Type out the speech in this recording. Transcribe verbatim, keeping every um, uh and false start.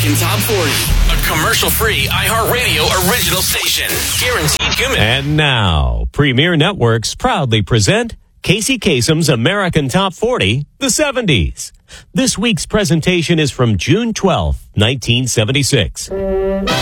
American Top forty, a commercial-free iHeartRadio original station. Guaranteed good. And now, Premier Networks proudly present Casey Kasem's American Top forty, the seventies. This week's presentation is from June twelfth, nineteen seventy-six.